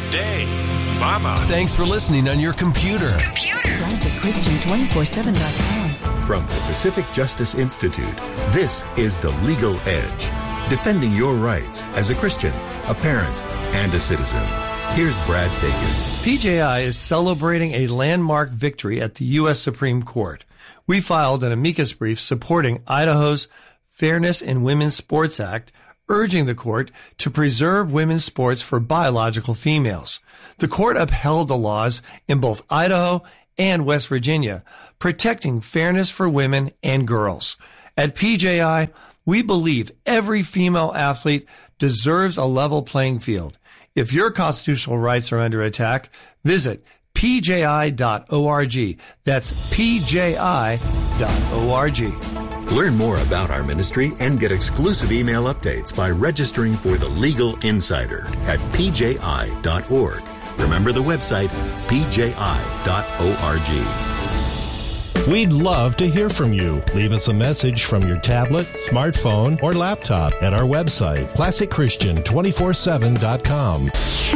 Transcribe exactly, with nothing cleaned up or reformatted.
day, mama. Thanks for listening on your computer. Computer. Classic Christian two four seven dot com. From the Pacific Justice Institute, this is The Legal Edge, defending your rights as a Christian, a parent, and a citizen. Here's Brad Dacus. P J I is celebrating a landmark victory at the U S Supreme Court. We filed an amicus brief supporting Idaho's Fairness in Women's Sports Act, urging the court to preserve women's sports for biological females. The court upheld the laws in both Idaho and West Virginia, protecting fairness for women and girls. At P J I, we believe every female athlete deserves a level playing field. If your constitutional rights are under attack, visit p j i dot org. That's p j i dot org. Learn more about our ministry and get exclusive email updates by registering for the Legal Insider at p j i dot org. Remember the website, p j i dot org. We'd love to hear from you. Leave us a message from your tablet, smartphone, or laptop at our website, classic christian two four seven dot com.